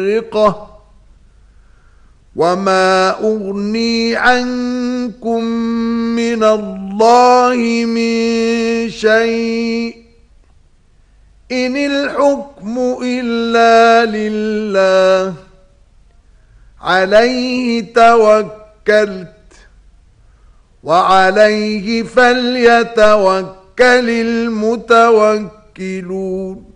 وما أغني عنكم من الله من شيء إن الحكم إلا لله عليه توكلت وعليه فليتوكل المتوكلون